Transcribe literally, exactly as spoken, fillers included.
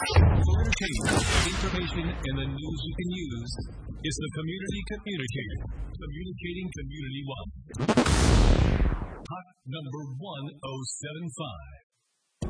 For entertainment, information, and the news you can use, it's the Community Communicator, communicating community-wide. Hot number one oh seven five.